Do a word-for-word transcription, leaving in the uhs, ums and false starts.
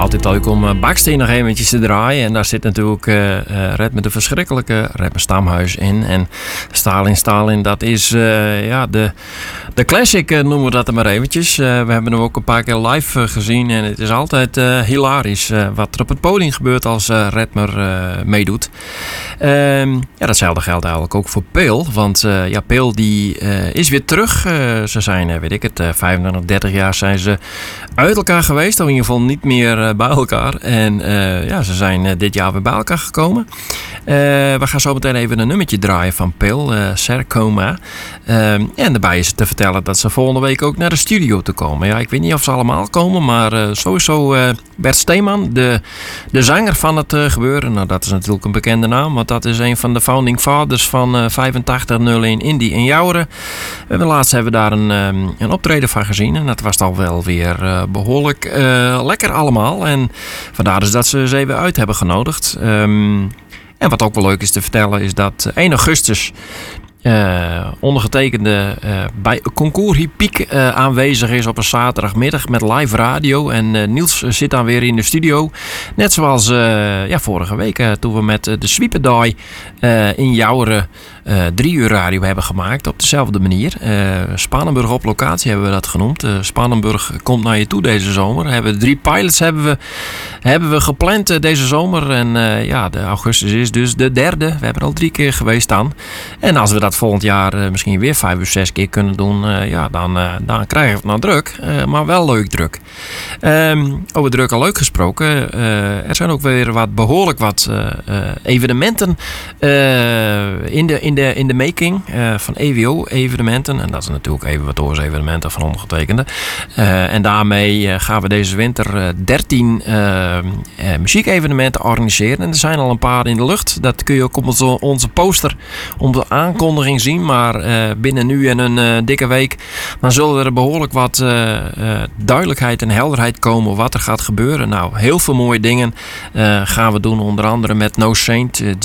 altijd leuk om uh, Baksteen nog eventjes te draaien. En daar zit natuurlijk uh, uh, Red met de verschrikkelijke Red met Stamhuis in. En Stalin, Stalin, dat is uh, ja, de, de classic, uh, noemen we dat er maar eventjes. Uh, we hebben hem ook een paar keer live uh, gezien. En het is altijd uh, hilarisch uh, wat er op het podium gebeurt als uh, Redmer uh, meedoet. Uh, ja, datzelfde geldt eigenlijk ook voor Peel. Want uh, ja, Peel die uh, is weer terug. Uh, ze zijn, uh, weet ik het, uh, vijfentwintig, dertig jaar zijn ze uit elkaar geweest. Of in ieder geval niet meer uh, bij elkaar. En uh, ja, ze zijn uh, dit jaar weer bij elkaar gekomen. Uh, we gaan zo meteen even een nummertje draaien van Peel, uh, Sarcoma. Uh, en daarbij is het te vertellen dat ze volgende week ook naar de studio te komen. Ja, ik weet niet of ze allemaal komen, maar uh, sowieso uh, Bert Steeman, de, de zanger van het uh, gebeuren. Nou, dat is natuurlijk een bekende naam, want dat is een van de founding fathers van uh, vijfentachtig nul één Indie in Jouweren. We hebben laatst hebben we daar een, um, een optreden van gezien en dat was al wel weer uh, behoorlijk uh, lekker allemaal. En vandaar dus dat ze ze even uit hebben genodigd. Um, en wat ook wel leuk is te vertellen is dat één augustus Uh, ondergetekende uh, bij Concours Hippiek uh, aanwezig is op een zaterdagmiddag met live radio. En uh, Niels zit dan weer in de studio. Net zoals uh, ja, vorige week uh, toen we met uh, de Sweependai uh, in Jouweren uh, drie uur radio hebben gemaakt. Op dezelfde manier. Uh, Spanenburg op locatie hebben we dat genoemd. Uh, Spanenburg komt naar je toe deze zomer. Hebben drie pilots hebben we, hebben we gepland uh, deze zomer. En uh, ja, de augustus is dus de derde. We hebben er al drie keer geweest aan. En als we dat volgend jaar uh, misschien weer vijf of zes keer kunnen doen, uh, ja, dan, uh, dan krijgen we het nou druk. Uh, maar wel leuk druk. Um, over druk al leuk gesproken. Uh, er zijn ook weer wat behoorlijk wat uh, uh, evenementen uh, in, de, in, de, in de making uh, van E W O-evenementen. En dat is natuurlijk evenementen van ondergetekende. Uh, en daarmee uh, gaan we deze winter uh, dertien uh, uh, muziekevenementen organiseren. En er zijn al een paar in de lucht. Dat kun je ook op onze, onze poster, om de aankondiging zien, maar uh, binnen nu en een uh, dikke week dan zullen er behoorlijk wat uh, uh, duidelijkheid en helderheid komen wat er gaat gebeuren. Nou, heel veel mooie dingen uh, gaan we doen, onder andere met No Saint, uh,